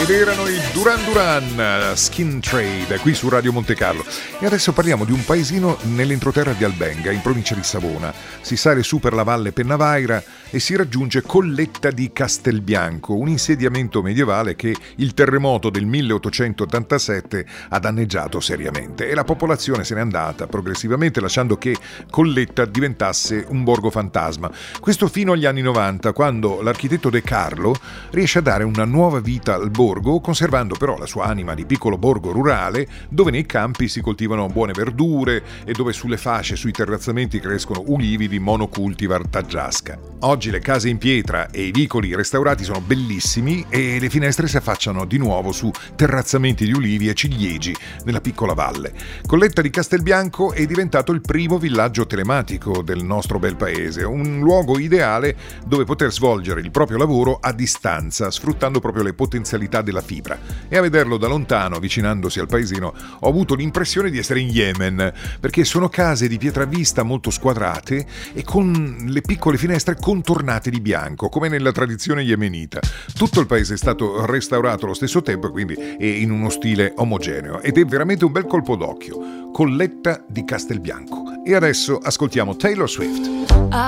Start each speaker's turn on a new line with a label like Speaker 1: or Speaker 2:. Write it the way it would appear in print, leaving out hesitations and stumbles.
Speaker 1: ed erano i Duran Duran, Skin Trade, qui su Radio Monte Carlo. E adesso parliamo di un paesino nell'entroterra di Albenga, in provincia di Savona. Si sale su per la valle Pennavaira e si raggiunge Colletta di Castelbianco, un insediamento medievale che il terremoto del 1887 ha danneggiato seriamente, e la popolazione se n'è andata progressivamente, lasciando che Colletta diventasse un borgo fantasma. Questo fino agli anni 90, quando l'architetto De Carlo riesce a dare una nuova vita al borgo, conservando però la sua anima di piccolo borgo rurale, dove nei campi si coltivano buone verdure e dove sulle fasce, sui terrazzamenti crescono ulivi di monocultivar taggiasca. Oggi le case in pietra e i vicoli restaurati sono bellissimi e le finestre si affacciano di nuovo su terrazzamenti di ulivi e ciliegi nella piccola valle. Colletta di Castelbianco è diventato il primo villaggio telematico del nostro bel paese, un luogo ideale dove poter svolgere il proprio lavoro a distanza, sfruttando proprio le potenzialità della fibra. E a vederlo da lontano, avvicinandosi al paesino, ho avuto l'impressione di essere in Yemen, perché sono case di pietra vista molto squadrate e con le piccole finestre contornate di bianco, come nella tradizione yemenita. Tutto il paese è stato restaurato allo stesso tempo, quindi è in uno stile omogeneo, ed è veramente un bel colpo d'occhio. Colletta di Castelbianco. E adesso ascoltiamo Taylor Swift.